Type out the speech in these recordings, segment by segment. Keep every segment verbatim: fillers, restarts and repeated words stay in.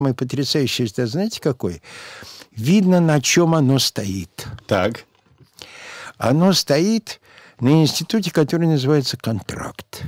Самый потрясающий результат, знаете, какой? Видно, на чем оно стоит. Так. Оно стоит на институте, который называется контракт.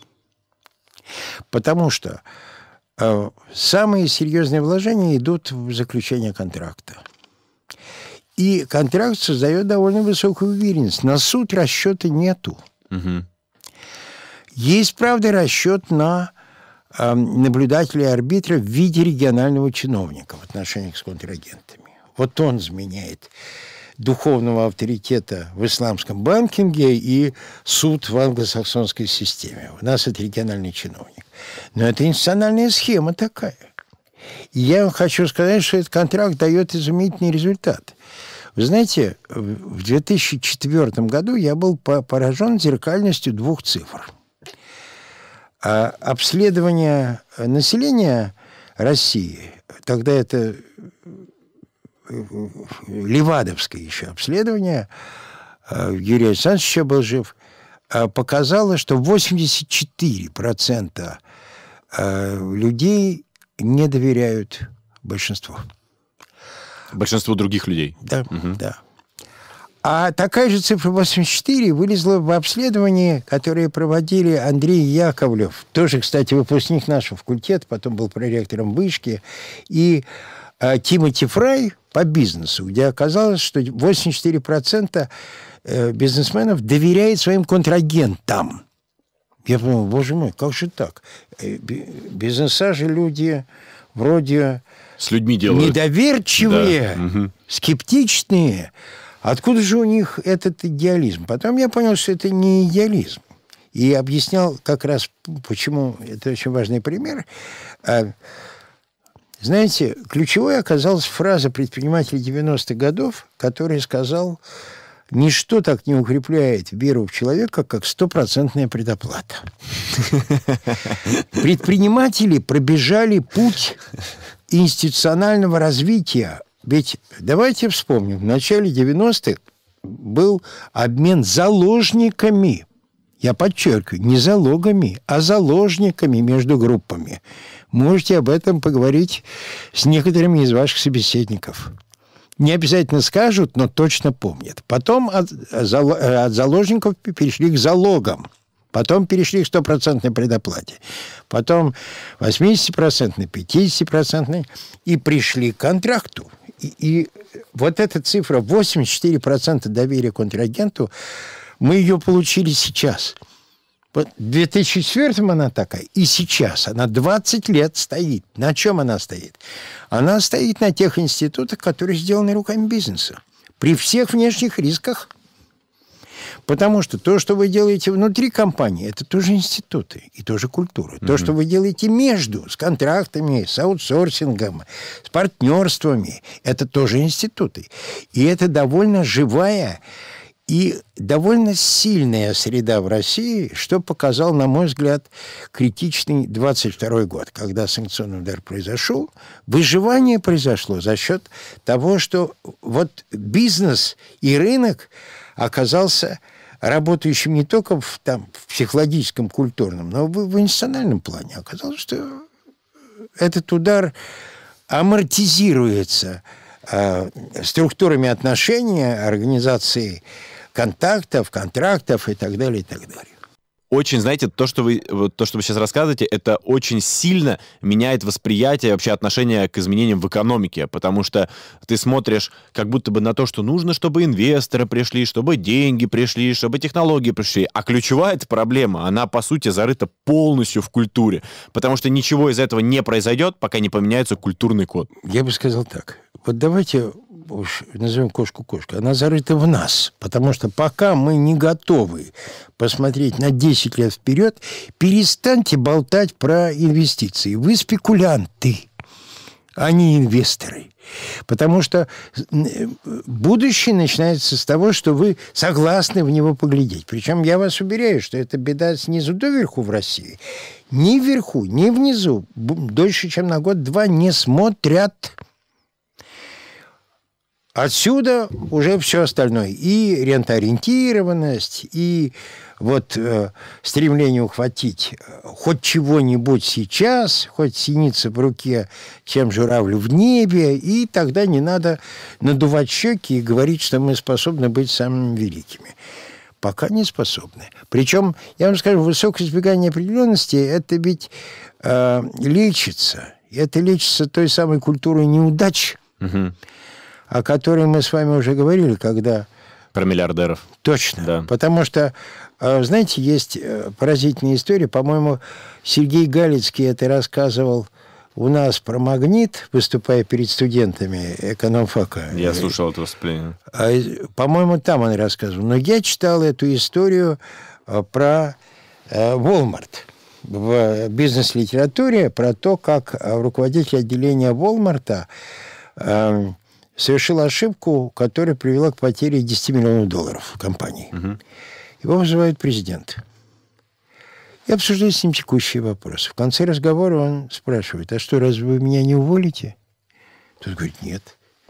Потому что э, самые серьезные вложения идут в заключение контракта. И контракт создает довольно высокую уверенность. На суд расчета нету. Угу. Есть, правда, расчет на э, наблюдателя и арбитра в виде регионального чиновника в отношениях с контрагентами. Вот он заменяет духовного авторитета в исламском банкинге и суд в англосаксонской системе. У нас это региональный чиновник. Но это институциональная схема такая. И я вам хочу сказать, что этот контракт дает изумительный результат. Вы знаете, в две тысячи четвёртом году я был поражен зеркальностью двух цифр. А обследование населения России, тогда это левадовское еще обследование, Юрий Александрович еще был жив, показало, что восемьдесят четыре процента людей не доверяют большинству. Большинству других людей. Да, угу. да. А такая же цифра восемьдесят четыре вылезла в обследовании, которое проводили Андрей Яковлев, тоже, кстати, выпускник нашего факультета, потом был проректором вышки, и э, Тимоти Фрай по бизнесу, где оказалось, что восемьдесят четыре процента э, бизнесменов доверяет своим контрагентам. Я подумал, боже мой, как же так? Бизнеса же люди вроде с людьми делают. Недоверчивые, да. угу. скептичные. Откуда же у них этот идеализм? Потом я понял, что это не идеализм. И объяснял как раз, почему это очень важный пример. Знаете, ключевой оказалась фраза предпринимателя девяностых годов, который сказал: «Ничто так не укрепляет веру в человека, как стопроцентная предоплата». Предприниматели пробежали путь институционального развития. Ведь давайте вспомним, в начале девяностых был обмен заложниками. Я подчеркиваю, не залогами, а заложниками между группами. Можете об этом поговорить с некоторыми из ваших собеседников. Не обязательно скажут, но точно помнят. Потом от, от заложников перешли к залогам. Потом перешли к стопроцентной предоплате. Потом восьмидесятипроцентной, пятидесятипроцентной. И пришли к контракту. И, и вот эта цифра восемьдесят четыре процента доверия контрагенту, мы ее получили сейчас. В две тысячи четвёртом она такая, и сейчас. Она двадцать лет стоит. На чем она стоит? Она стоит на тех институтах, которые сделаны руками бизнеса. При всех внешних рисках. Потому что то, что вы делаете внутри компании, это тоже институты и тоже культура. Mm-hmm. То, что вы делаете между, с контрактами, с аутсорсингом, с партнерствами, это тоже институты. И это довольно живая и довольно сильная среда в России, что показал, на мой взгляд, критичный двадцать второй год, когда санкционный удар произошел. Выживание произошло за счет того, что вот бизнес и рынок оказался работающим не только в, там, в психологическом, культурном, но в, в институциональном плане. Оказалось, что этот удар амортизируется э, структурами отношения, организацией контактов, контрактов и так далее, и так далее. Очень, знаете, то, что вы, то, что вы сейчас рассказываете, это очень сильно меняет восприятие, вообще отношение к изменениям в экономике, потому что ты смотришь как будто бы на то, что нужно, чтобы инвесторы пришли, чтобы деньги пришли, чтобы технологии пришли, а ключевая эта проблема, она, по сути, зарыта полностью в культуре, потому что ничего из этого не произойдет, пока не поменяется культурный код. Я бы сказал так. Вот давайте уж назовем кошку кошкой. Она зарыта в нас, потому что пока мы не готовы посмотреть на десять лет вперед, перестаньте болтать про инвестиции. Вы спекулянты, а не инвесторы. Потому что будущее начинается с того, что вы согласны в него поглядеть. Причем я вас уверяю, что это беда снизу доверху в России. Ни вверху, ни внизу дольше, чем на год-два не смотрят. Отсюда уже все остальное. И рентоориентированность, и вот э, стремление ухватить хоть чего-нибудь сейчас, хоть синица в руке, чем журавль в небе, и тогда не надо надувать щеки и говорить, что мы способны быть самыми великими. Пока не способны. Причем, я вам скажу, высокое избегание определенности, это ведь э, лечится. Это лечится той самой культурой неудач, угу. о которой мы с вами уже говорили, когда... Про миллиардеров. Точно. Да. Потому что, э, знаете, есть поразительная история. По-моему, Сергей Галицкий это рассказывал у нас про «Магнит», выступая перед студентами экономфака. Я слушал это выступление. По-моему, там он рассказывал. Но я читал эту историю про Walmart в бизнес-литературе, про то, как руководитель отделения Walmart совершил ошибку, которая привела к потере десять миллионов долларов в компании. Угу. Его вызывает президент. И обсуждает с ним текущие вопросы. В конце разговора он спрашивает: а что, разве вы меня не уволите? Тот говорит: нет.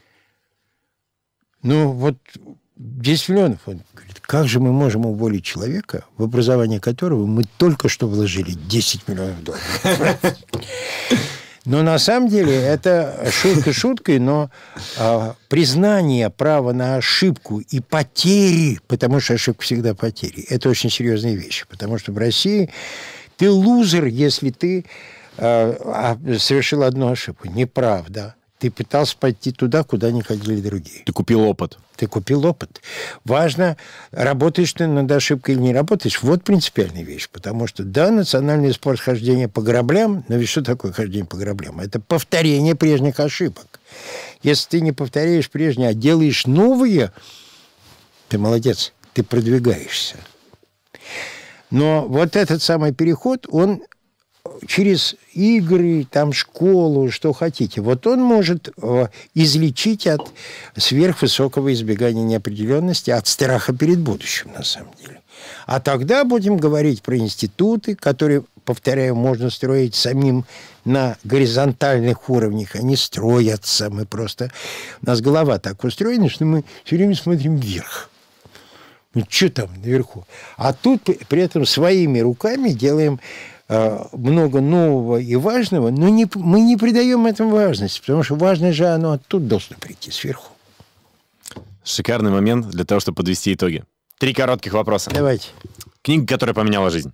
Ну, вот десять миллионов. Он говорит: как же мы можем уволить человека, в образование которого мы только что вложили десять миллионов долларов? Но на самом деле это шутка шуткой, но а, признание права на ошибку и потери, потому что ошибка всегда потери, это очень серьезные вещи. Потому что в России ты лузер, если ты а, совершил одну ошибку. Неправда. Ты пытался пойти туда, куда не ходили другие. Ты купил опыт. Ты купил опыт. Важно, работаешь ты над ошибкой или не работаешь. Вот принципиальная вещь. Потому что, да, национальный спорт хождения по граблям, но ведь что такое хождение по граблям? Это повторение прежних ошибок. Если ты не повторяешь прежние, а делаешь новые, ты молодец, ты продвигаешься. Но вот этот самый переход, он через игры, там, школу, что хотите. Вот он может э, излечить от сверхвысокого избегания неопределенности, от страха перед будущим, на самом деле. А тогда будем говорить про институты, которые, повторяю, можно строить самим на горизонтальных уровнях. Они строятся. Мы просто... У нас голова так устроена, что мы все время смотрим вверх. Ну, что там наверху? А тут при этом своими руками делаем много нового и важного, но не, мы не придаем этому важности, потому что важное же оно оттуда должно прийти, сверху. Шикарный момент для того, чтобы подвести итоги. Три коротких вопроса. Давайте. Книга, которая поменяла жизнь.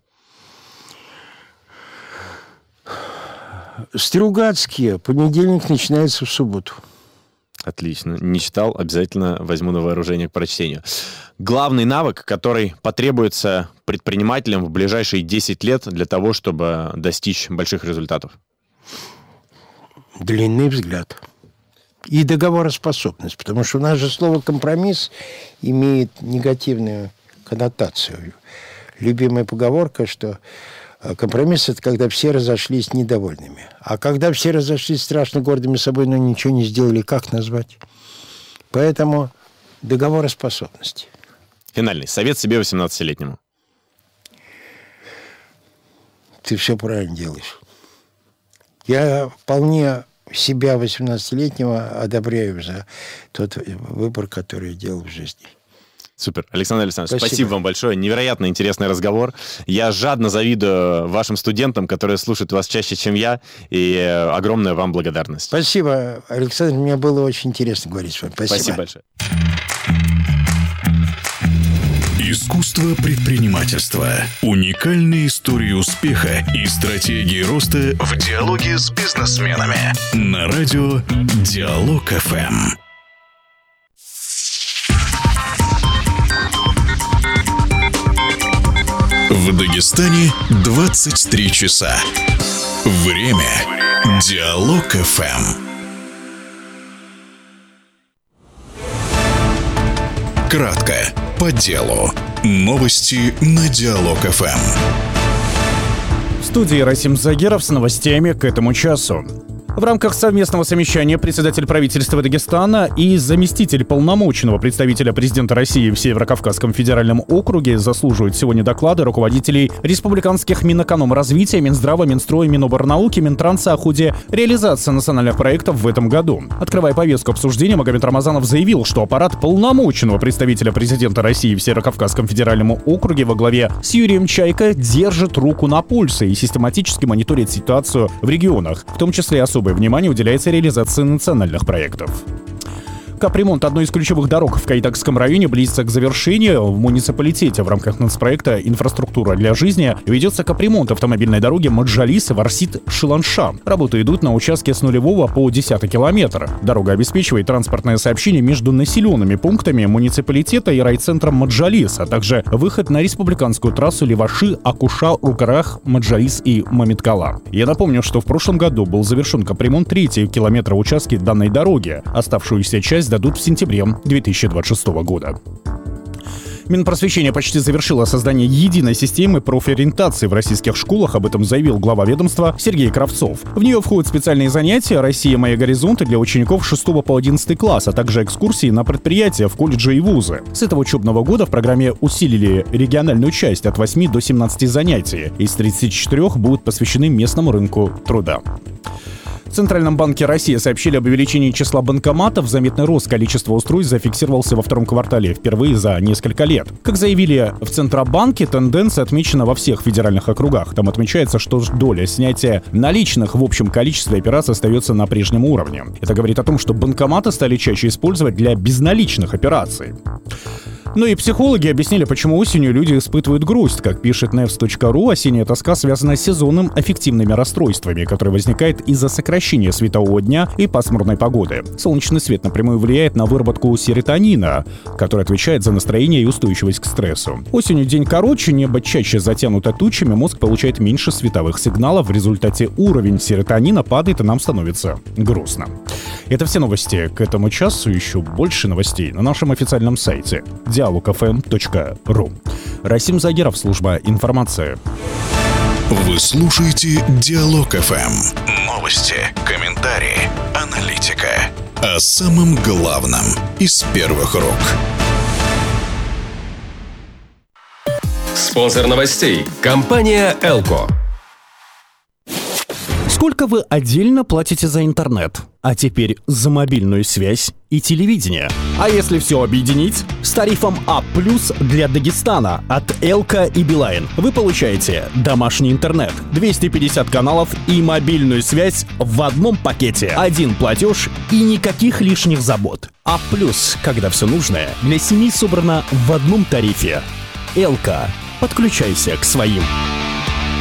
Стругацкие. Понедельник начинается в субботу. Отлично. Не читал, обязательно возьму на вооружение к прочтению. Главный навык, который потребуется предпринимателям в ближайшие десять лет для того, чтобы достичь больших результатов? Длинный взгляд. И договороспособность. Потому что у нас же слово «компромисс» имеет негативную коннотацию. Любимая поговорка, что компромисс – это когда все разошлись недовольными. А когда все разошлись страшно гордыми собой, но ничего не сделали, как назвать? Поэтому договороспособность. Финальный совет себе восемнадцатилетнему. Ты все правильно делаешь. Я вполне себя восемнадцатилетнего одобряю за тот выбор, который я делал в жизни. Супер. Александр Александрович, спасибо. Спасибо вам большое. Невероятно интересный разговор. Я жадно завидую вашим студентам, которые слушают вас чаще, чем я, и огромная вам благодарность. Спасибо, Александр. Мне было очень интересно говорить с вами. Спасибо. Спасибо большое. Искусство предпринимательства. Уникальные истории успеха и стратегии роста в диалоге с бизнесменами. На радио Диалог эф эм. В Дагестане двадцать три часа. Время Диалог эф эм. Кратко, по делу. Новости на Диалог эф эм. В студии Расим Загиров с новостями к этому часу. В рамках совместного совещания председатель правительства Дагестана и заместитель полномочного представителя президента России в Северо-Кавказском федеральном округе заслуживают сегодня доклады руководителей республиканских Минэкономразвития, Минздрава, Минстроя, Миноборнауки, Минтранса о ходе реализации национальных проектов в этом году. Открывая повестку обсуждения, Магомед Рамазанов заявил, что аппарат полномочного представителя президента России в Северо-Кавказском федеральном округе во главе с Юрием Чайко держит руку на пульсе и систематически мониторит ситуацию в регионах, в том числе особо внимание уделяется реализации национальных проектов. Капремонт одной из ключевых дорог в Кайтакском районе близится к завершению. В муниципалитете в рамках нацпроекта «Инфраструктура для жизни» ведется капремонт автомобильной дороги Маджалис-Варсит-Шиланша. Работы идут на участке с нулевого по десятый километр. Дорога обеспечивает транспортное сообщение между населенными пунктами муниципалитета и райцентром Маджалис, а также выход на республиканскую трассу Леваши, Акуша, Рукарах, Маджалис и Мамиткала. Я напомню, что в прошлом году был завершен капремонт третьего километра участки данной дороги. Оставшуюся часть дадут в сентябре две тысячи двадцать шестого года. Минпросвещение почти завершило создание единой системы профориентации в российских школах. Об этом заявил глава ведомства Сергей Кравцов. В нее входят специальные занятия «Россия. Мои горизонты» для учеников шестого по одиннадцатый класс, а также экскурсии на предприятия в колледжи и вузы. С этого учебного года в программе усилили региональную часть от восьми до семнадцати занятий. Из тридцати четырёх будут посвящены местному рынку труда. В Центральном банке России сообщили об увеличении числа банкоматов. Заметный рост количества устройств зафиксировался во втором квартале, впервые за несколько лет. Как заявили в Центробанке, тенденция отмечена во всех федеральных округах. Там отмечается, что доля снятия наличных в общем количестве операций остается на прежнем уровне. Это говорит о том, что банкоматы стали чаще использовать для безналичных операций. Ну и психологи объяснили, почему осенью люди испытывают грусть. Как пишет невс точка ру, осенняя тоска связана с сезонным аффективными расстройствами, которые возникают из-за сокращения светового дня и пасмурной погоды. Солнечный свет напрямую влияет на выработку серотонина, который отвечает за настроение и устойчивость к стрессу. Осенью день короче, небо чаще затянуто тучами, мозг получает меньше световых сигналов. В результате уровень серотонина падает, и нам становится грустно. Это все новости к этому часу. Еще больше новостей на нашем официальном сайте диалог эф эм точка ру. Расим Загиров, служба информации. Вы слушаете Диалог эф эм. Новости, комментарии, аналитика. О самом главном из первых рук. Спонсор новостей – компания «Элко». Сколько вы отдельно платите за интернет? А теперь за мобильную связь и телевидение. А если все объединить? С тарифом А плюс для Дагестана от Элко и Билайн вы получаете домашний интернет, двести пятьдесят каналов и мобильную связь в одном пакете. Один платеж и никаких лишних забот. А плюс, когда все нужное для семьи собрано в одном тарифе. Элко. Подключайся к своим.